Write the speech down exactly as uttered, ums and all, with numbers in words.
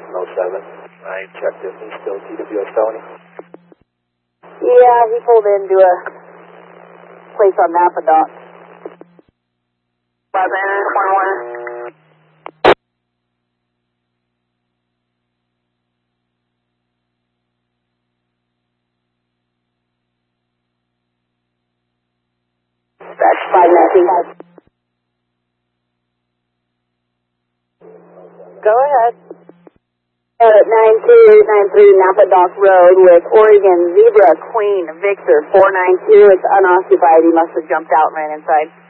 oh seven. I checked if he's still T W S Tony. Yeah, he pulled into a place on Napa Dock. eleven twenty-one. That's five nineteen. Go ahead. At nine two nine three Napa Dock Road with Oregon Zebra Queen Victor four nine two. It's unoccupied. He must have jumped out and ran inside.